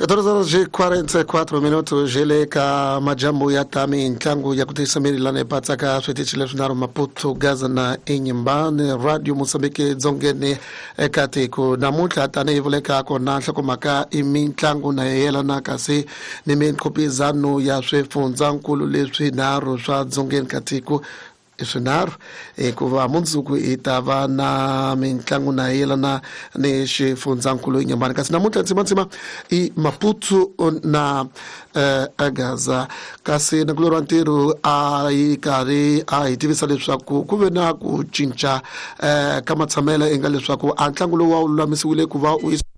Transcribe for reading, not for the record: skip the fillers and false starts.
14:44 minutos jele ka majambo ya tami ntlangu ya kutisamiri lane patsaka swetichile tunaro Maputo Gaza na Inyambane Radio Mozambique dzongeni ekatiko namuhla tane ivuleka kona nhlokomhaka imintlangu na yelana kasi ni minqhubizano ya swifundzakulu leswi nharhu swa dzongeni katiko iswinharhu kuva mundzuku itava na mitlangu na yelana ni xifundzakulu Inyambane kasi namuntlha ntsimantsima i Maputo na Gaza kasi na kulorwa ntirho a yi karhi a hi tivisa leswaku ku ve na ku cinca ka matshamelo enga leswaku a ntlangu lowu wa lulamisiwile ku va u